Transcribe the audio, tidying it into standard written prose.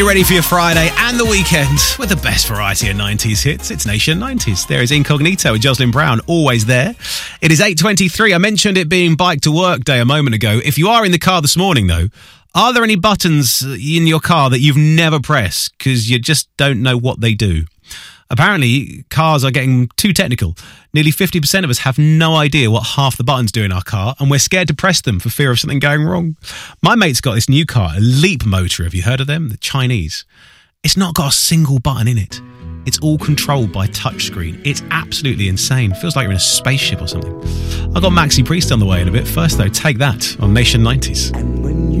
You're ready for your Friday and the weekend with the best variety of 90s hits. It's Nation 90s. There is Incognito with Jocelyn Brown, always there. It is 8:23. I mentioned it being Bike to Work Day a moment ago. If you are in the car this morning, though, are there any buttons in your car that you've never pressed because you just don't know what they do? Apparently, cars are getting too technical. Nearly 50% of us have no idea what half the buttons do in our car, and we're scared to press them for fear of something going wrong. My mate's got this new car, a Leap Motor. Have you heard of them? The Chinese. It's not got a single button in it. It's all controlled by touchscreen. It's absolutely insane. Feels like you're in a spaceship or something. I've got Maxi Priest on the way in a bit. First, though, take that on Nation 90s. And when you